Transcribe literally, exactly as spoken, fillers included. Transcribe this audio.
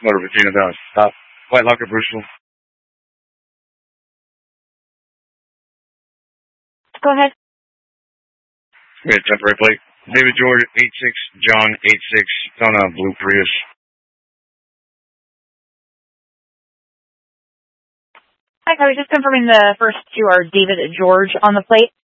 Motor Patina down. Stop. White Locker, Bruceville. Go ahead. We had temporary plate. David George, eight six, John, eight six, on a blue Prius. Hi, I was just confirming the first two are David George on the plate.